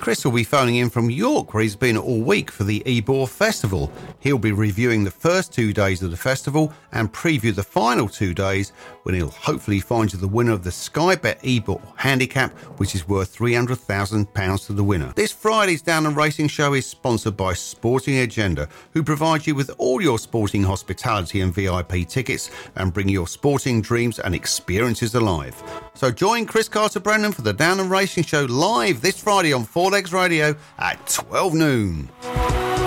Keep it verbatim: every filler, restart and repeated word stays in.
Chris will be phoning in from York, where he's been all week for the Ebor Festival. He'll be reviewing the first two days of the festival and preview the final two days, when he'll hopefully find you the winner of the Sky Bet Ebor Handicap, which is worth three hundred thousand pounds to the winner. This Friday's Down and Racing show is sponsored by Sporting Agenda, who provide you with all your sporting hospitality and V I P tickets and bring your sporting dreams and experiences alive. So join Chris Carter-Brandon for the Down and Racing show live this Friday on Four Legs Radio at twelve noon.